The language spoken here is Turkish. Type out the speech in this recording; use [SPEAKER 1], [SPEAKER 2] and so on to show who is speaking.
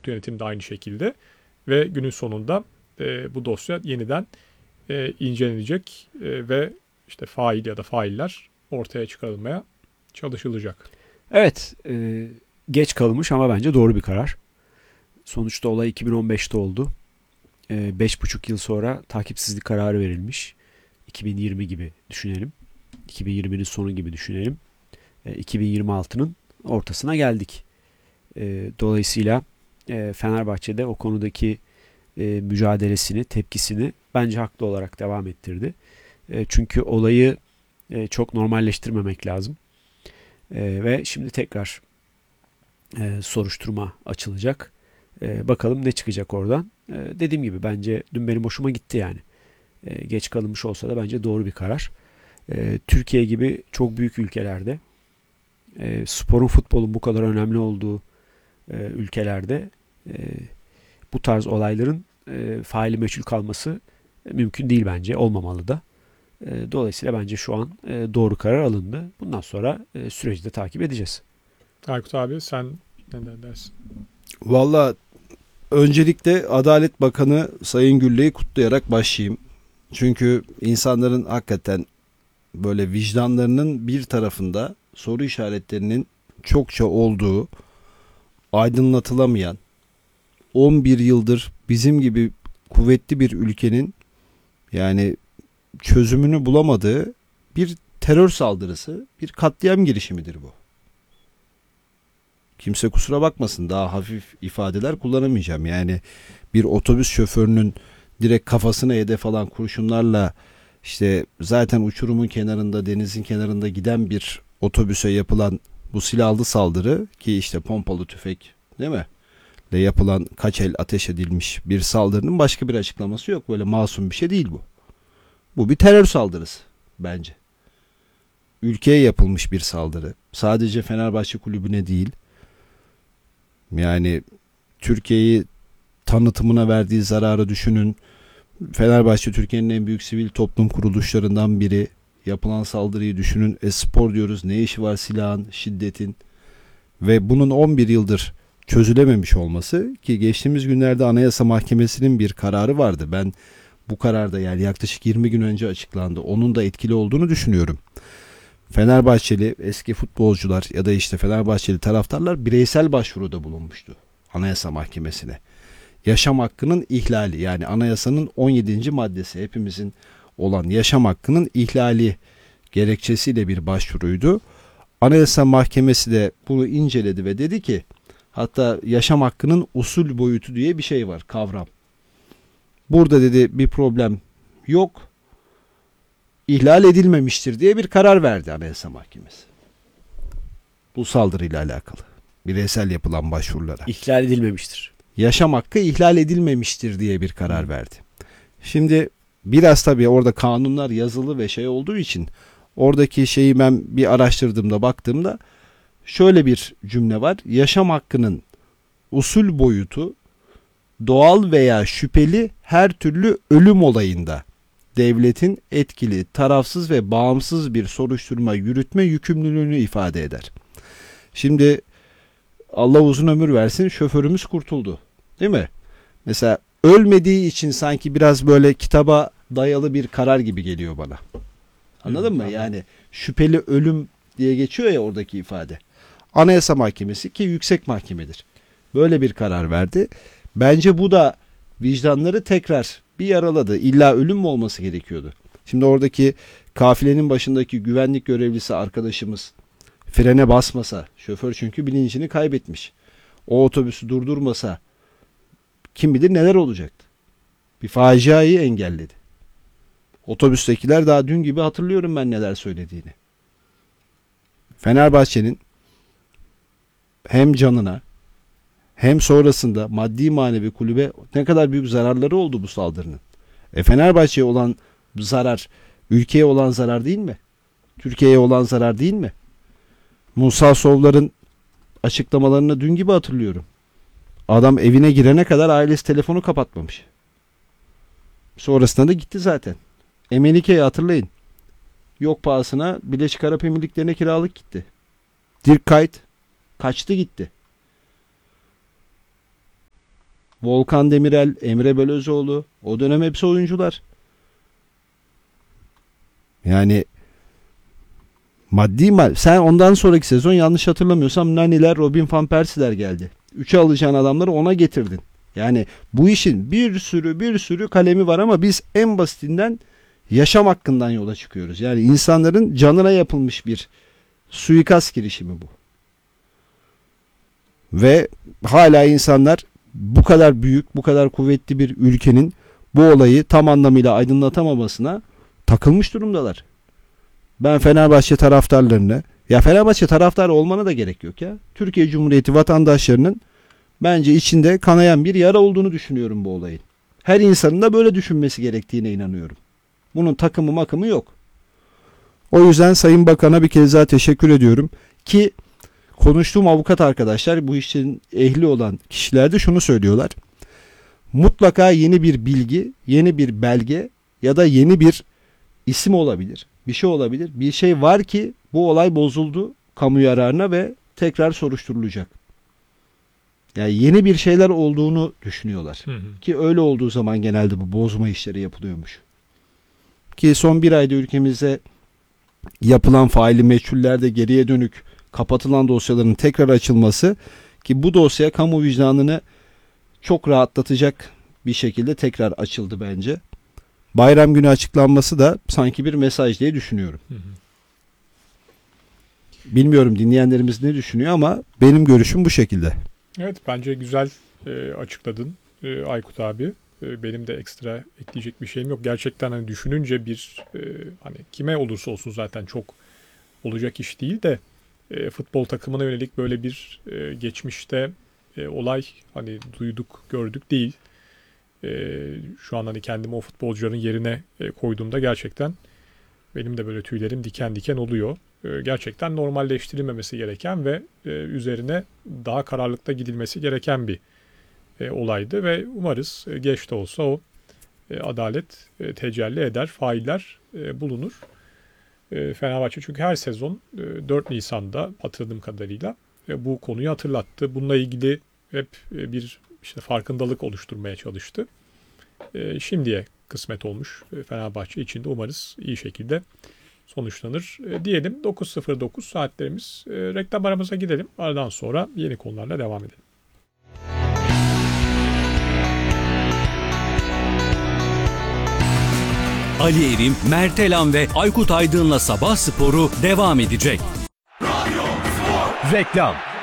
[SPEAKER 1] yönetimi de aynı şekilde. Ve günün sonunda bu dosya yeniden incelenecek ve işte fail ya da failler ortaya çıkarılmaya çalışılacak.
[SPEAKER 2] Evet, geç kalınmış ama bence doğru bir karar. Sonuçta olay 2015'te oldu. 5,5 yıl sonra takipsizlik kararı verilmiş. 2020 gibi düşünelim. 2020'nin sonu gibi düşünelim. 2026'nın ortasına geldik. Dolayısıyla Fenerbahçe'de o konudaki mücadelesini, tepkisini bence haklı olarak devam ettirdi. Çünkü olayı çok normalleştirmemek lazım. Ve şimdi tekrar soruşturma açılacak. Bakalım ne çıkacak oradan. Dediğim gibi bence dün benim hoşuma gitti yani. Geç kalınmış olsa da bence doğru bir karar. Türkiye gibi çok büyük ülkelerde sporun, futbolun bu kadar önemli olduğu ülkelerde bu tarz olayların faili meçhul kalması mümkün değil bence. Olmamalı da. Dolayısıyla bence şu an doğru karar alındı. Bundan sonra süreci de takip edeceğiz.
[SPEAKER 1] Aykut abi sen ne dersin?
[SPEAKER 3] Valla öncelikle Adalet Bakanı Sayın Gülle'yi kutlayarak başlayayım. Çünkü insanların hakikaten böyle vicdanlarının bir tarafında soru işaretlerinin çokça olduğu, aydınlatılamayan, 11 yıldır bizim gibi kuvvetli bir ülkenin yani çözümünü bulamadığı bir terör saldırısı, bir katliam girişimidir bu. Kimse kusura bakmasın, daha hafif ifadeler kullanamayacağım. Yani bir otobüs şoförünün direkt kafasına hedef alan kurşunlarla işte zaten uçurumun kenarında, denizin kenarında giden bir otobüse yapılan bu silahlı saldırı, ki işte pompalı tüfek değil mi? Le yapılan kaç el ateş edilmiş bir saldırının başka bir açıklaması yok. Böyle masum bir şey değil bu. Bu bir terör saldırısı bence. Ülkeye yapılmış bir saldırı. Sadece Fenerbahçe kulübüne değil. Yani Türkiye'yi tanıtımına verdiği zararı düşünün. Fenerbahçe Türkiye'nin en büyük sivil toplum kuruluşlarından biri. Yapılan saldırıyı düşünün. Spor diyoruz. Ne işi var silahın, şiddetin ve bunun 11 yıldır çözülememiş olması, ki geçtiğimiz günlerde Anayasa Mahkemesi'nin bir kararı vardı. Ben bu kararda yani yaklaşık 20 gün önce açıklandı. Onun da etkili olduğunu düşünüyorum. Fenerbahçeli eski futbolcular ya da işte Fenerbahçeli taraftarlar bireysel başvuruda bulunmuştu Anayasa Mahkemesi'ne. Yaşam hakkının ihlali, yani anayasanın 17. maddesi hepimizin olan yaşam hakkının ihlali gerekçesiyle bir başvuruydu. Anayasa Mahkemesi de bunu inceledi ve dedi ki, hatta yaşam hakkının usul boyutu diye bir şey var, kavram. Burada dedi bir problem yok, ihlal edilmemiştir diye bir karar verdi Anayasa Mahkemesi. Bu saldırıyla alakalı bireysel yapılan başvurulara.
[SPEAKER 2] İhlal edilmemiştir.
[SPEAKER 3] Yaşam hakkı ihlal edilmemiştir diye bir karar verdi. Şimdi biraz tabii orada kanunlar yazılı ve şey olduğu için oradaki şeyi ben bir araştırdığımda baktığımda şöyle bir cümle var. Yaşam hakkının usul boyutu doğal veya şüpheli her türlü ölüm olayında devletin etkili, tarafsız ve bağımsız bir soruşturma yürütme yükümlülüğünü ifade eder. Şimdi Allah uzun ömür versin, şoförümüz kurtuldu. Değil mi? Mesela ölmediği için sanki biraz böyle kitaba dayalı bir karar gibi geliyor bana. Anladın mı? Yani şüpheli ölüm diye geçiyor ya oradaki ifade. Anayasa Mahkemesi, ki yüksek mahkemedir, böyle bir karar verdi. Bence bu da vicdanları tekrar bir yaraladı. İlla ölüm mü olması gerekiyordu? Şimdi oradaki kafilenin başındaki güvenlik görevlisi arkadaşımız frene basmasa, şoför çünkü bilincini kaybetmiş, o otobüsü durdurmasa kim bilir neler olacaktı. Bir faciayı engelledi. Otobüstekiler daha dün gibi hatırlıyorum ben neler söylediğini. Fenerbahçe'nin hem canına hem sonrasında maddi manevi kulübe ne kadar büyük zararları oldu bu saldırının. Fenerbahçe'ye olan zarar ülkeye olan zarar değil mi? Türkiye'ye olan zarar değil mi? Musa Sovlar'ın açıklamalarını dün gibi hatırlıyorum. Adam evine girene kadar ailesi telefonu kapatmamış. Sonrasında da gitti zaten. Emenike'yi hatırlayın. Yok pahasına Birleşik Arap Emirlikleri'ne kiralık gitti. Dirk Kuyt kaçtı gitti. Volkan Demirel, Emre Belözoğlu, o dönem hepsi oyuncular. Yani sen ondan sonraki sezon yanlış hatırlamıyorsam Naniler, Robin van Persie'ler geldi. 3'e alacağın adamları ona getirdin. Yani bu işin bir sürü kalemi var ama biz en basitinden yaşam hakkından yola çıkıyoruz. Yani insanların canına yapılmış bir suikast girişimi bu. Ve hala insanlar bu kadar büyük, bu kadar kuvvetli bir ülkenin bu olayı tam anlamıyla aydınlatamamasına takılmış durumdalar. Ben Fenerbahçe taraftarlarını, ya Fenerbahçe taraftarı olmana da gerek yok ya. Türkiye Cumhuriyeti vatandaşlarının bence içinde kanayan bir yara olduğunu düşünüyorum bu olayın. Her insanın da böyle düşünmesi gerektiğine inanıyorum. Bunun takımı makımı yok. O yüzden Sayın Bakan'a bir kez daha teşekkür ediyorum. Ki konuştuğum avukat arkadaşlar, bu işin ehli olan kişiler de şunu söylüyorlar. Mutlaka yeni bir bilgi, yeni bir belge ya da yeni bir isim olabilir. Bir şey olabilir. Bir şey var ki bu olay bozuldu kamu yararına ve tekrar soruşturulacak. Yani yeni bir şeyler olduğunu düşünüyorlar. Ki öyle olduğu zaman genelde bu bozma işleri yapılıyormuş. Ki son bir ayda ülkemizde yapılan faili meçhullerde geriye dönük kapatılan dosyaların tekrar açılması, ki bu dosya kamu vicdanını çok rahatlatacak bir şekilde tekrar açıldı bence. Bayram günü açıklanması da sanki bir mesaj diye düşünüyorum. Bilmiyorum dinleyenlerimiz ne düşünüyor ama benim görüşüm bu şekilde.
[SPEAKER 1] Evet, bence güzel açıkladın Aykut abi. Benim de ekstra ekleyecek bir şeyim yok. Gerçekten hani düşününce hani kime olursa olsun zaten çok olacak iş değil de futbol takımına yönelik böyle bir geçmişte olay hani duyduk, gördük değil. Şu an hani kendimi o futbolcuların yerine koyduğumda gerçekten benim de böyle tüylerim diken diken oluyor. Gerçekten normalleştirilmemesi gereken ve üzerine daha kararlılıkla gidilmesi gereken bir olaydı ve umarız geç de olsa o adalet tecelli eder, failler bulunur. Fenerbahçe çünkü her sezon 4 Nisan'da hatırladığım kadarıyla bu konuyu hatırlattı. Bununla ilgili hep bir farkındalık oluşturmaya çalıştı. Şimdiye kısmet olmuş Fenerbahçe için de umarız iyi şekilde sonuçlanır diyelim. 9.09 saatlerimiz. Reklam aramıza gidelim. Aradan sonra yeni konularla devam edelim.
[SPEAKER 4] Ali Erim, Mert Elan ve Aykut Aydın'la Sabah Sporu devam edecek.
[SPEAKER 5] Reklam.